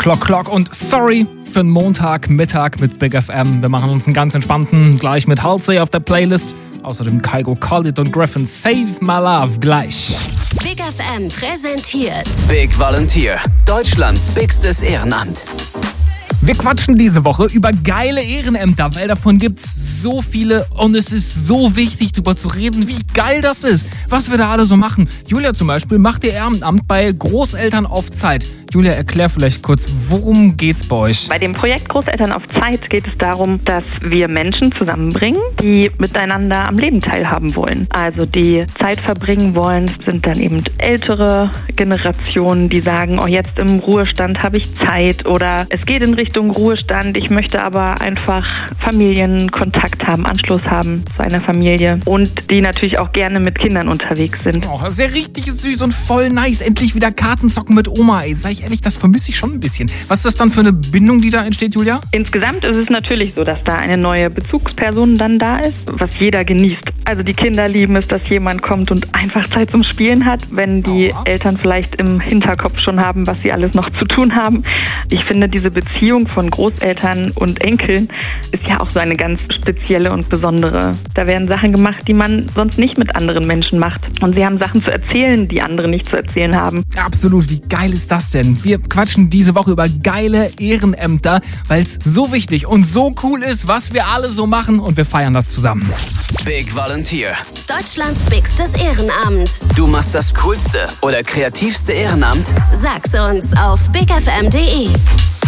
Clock und sorry für einen Montagmittag mit Big FM. Wir machen uns einen ganz entspannten, gleich mit Halsey auf der Playlist. Außerdem Kygo, Khalid und Griffin, Save My Love gleich. Big FM präsentiert Big Volunteer, Deutschlands bigstes Ehrenamt. Wir quatschen diese Woche über geile Ehrenämter, weil davon gibt's so viele und es ist so wichtig, darüber zu reden, wie geil das ist, was wir da alle so machen. Julia zum Beispiel macht ihr Ehrenamt bei Großeltern auf Zeit. Julia, erklär vielleicht kurz, worum geht's bei euch? Bei dem Projekt Großeltern auf Zeit geht es darum, dass wir Menschen zusammenbringen, die miteinander am Leben teilhaben wollen. Also die Zeit verbringen wollen, sind dann eben ältere Generationen, die sagen, oh, jetzt im Ruhestand habe ich Zeit oder es geht in Richtung Ruhestand, ich möchte aber einfach Familienkontakt haben, Anschluss haben zu einer Familie und die natürlich auch gerne mit Kindern unterwegs sind. Oh, das ist ja richtig süß und voll nice. Endlich wieder Kartenzocken mit Oma, ey. Sag ich ehrlich, das vermisse ich schon ein bisschen. Was ist das dann für eine Bindung, die da entsteht, Julia? Insgesamt ist es natürlich so, dass da eine neue Bezugsperson dann da ist, was jeder genießt. Also die Kinder lieben es, dass jemand kommt und einfach Zeit zum Spielen hat, wenn die Eltern vielleicht im Hinterkopf schon haben, was sie alles noch zu tun haben. Ich finde, diese Beziehung von Großeltern und Enkeln ist ja auch so eine ganz spezielle und besondere. Da werden Sachen gemacht, die man sonst nicht mit anderen Menschen macht. Und sie haben Sachen zu erzählen, die andere nicht zu erzählen haben. Absolut, wie geil ist das denn? Wir quatschen diese Woche über geile Ehrenämter, weil es so wichtig und so cool ist, was wir alle so machen und wir feiern das zusammen. Big Volunteer. Deutschlands bigstes Ehrenamt. Du machst das coolste oder kreativste Ehrenamt? Sag's uns auf bigfm.de.